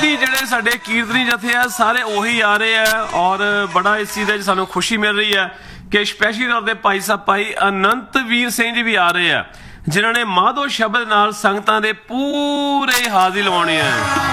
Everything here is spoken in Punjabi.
ਵਿਰੋਧੀ ਜਿਹੜੇ ਸਾਡੇ ਕੀਰਤਨੀ ਜਥੇ ਆ ਸਾਰੇ ਉਹੀ ਆ ਰਹੇ ਆ ਔਰ ਬੜਾ ਇਸ ਚੀਜ਼ ਦੀ ਸਾਨੂੰ ਖੁਸ਼ੀ ਮਿਲ ਰਹੀ ਹੈ ਕਿ ਸਪੈਸ਼ਲੀ ਤੌਰ ਤੇ ਭਾਈ ਸਾਹਿਬ ਭਾਈ ਅਨੰਤਵੀਰ ਸਿੰਘ ਜੀ ਵੀ ਆ ਰਹੇ ਆ ਜਿਨ੍ਹਾਂ ਨੇ ਮਾਧੋ ਸ਼ਬਦ ਨਾਲ ਸੰਗਤਾਂ ਦੇ ਪੂਰੇ ਹਾਜ਼ਰੀ ਲਵਾਉਣੇ ਆ।